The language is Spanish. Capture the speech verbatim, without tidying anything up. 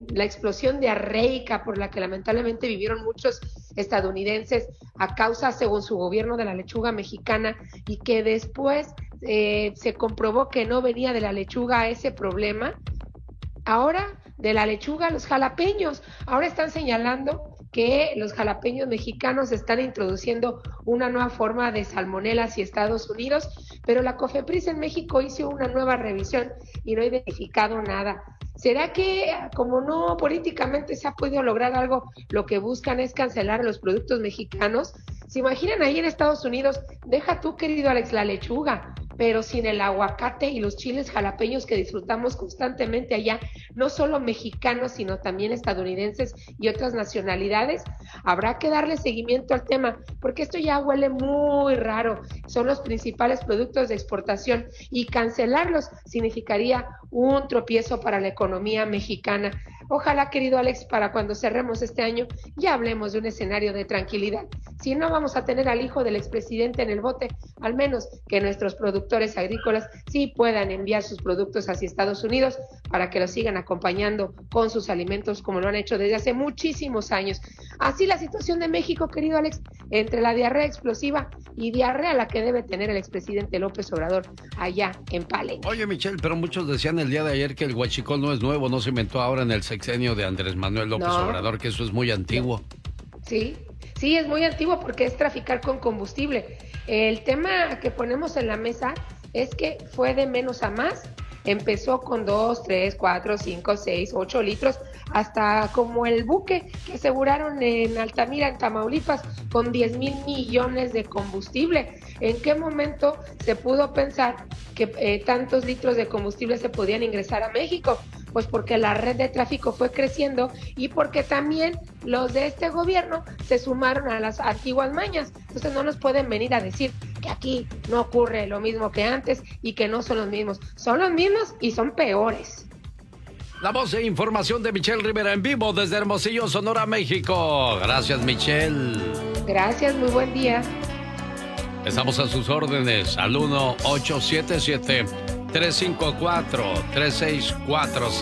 la explosión diarreica por la que lamentablemente vivieron muchos estadounidenses a causa, según su gobierno, de la lechuga mexicana, y que después eh, se comprobó que no venía de la lechuga ese problema. Ahora de la lechuga a los jalapeños, ahora están señalando que los jalapeños mexicanos están introduciendo una nueva forma de salmonela hacia Estados Unidos, pero la COFEPRIS en México hizo una nueva revisión y no ha identificado nada. ¿Será que como no políticamente se ha podido lograr algo, lo que buscan es cancelar los productos mexicanos? ¿Se imaginan ahí en Estados Unidos? Deja tú, querido Alex, la lechuga, pero sin el aguacate y los chiles jalapeños que disfrutamos constantemente allá, no solo mexicanos, sino también estadounidenses y otras nacionalidades. Habrá que darle seguimiento al tema, porque esto ya huele muy raro. Son los principales productos de exportación y cancelarlos significaría un tropiezo para la economía mexicana. Ojalá, querido Alex, para cuando cerremos este año ya hablemos de un escenario de tranquilidad. Si no vamos a tener al hijo del expresidente en el bote, al menos que nuestros productores agrícolas sí puedan enviar sus productos hacia Estados Unidos para que los sigan acompañando con sus alimentos como lo han hecho desde hace muchísimos años. Así la situación de México, querido Alex, entre la diarrea explosiva y diarrea la que debe tener el expresidente López Obrador allá en Palenque. Oye, Michelle, pero muchos decían el día de ayer que el huachicol no es nuevo, no se inventó ahora en el sexenio de Andrés Manuel López no. Obrador, que eso es muy antiguo. Sí, sí, es muy antiguo porque es traficar con combustible. El tema que ponemos en la mesa es que fue de menos a más. Empezó con dos, tres, cuatro, cinco, seis, ocho litros, hasta como el buque que aseguraron en Altamira, en Tamaulipas, con diez mil millones de combustible. ¿En qué momento se pudo pensar que eh, tantos litros de combustible se podían ingresar a México? Pues porque la red de tráfico fue creciendo y porque también los de este gobierno se sumaron a las antiguas mañas. Entonces no nos pueden venir a decir que aquí no ocurre lo mismo que antes y que no son los mismos. Son los mismos y son peores. La voz de información de Michelle Rivera en vivo desde Hermosillo, Sonora, México. Gracias, Michelle. Gracias, muy buen día. Estamos a sus órdenes al uno ocho siete siete, tres cinco cuatro, tres seis cuatro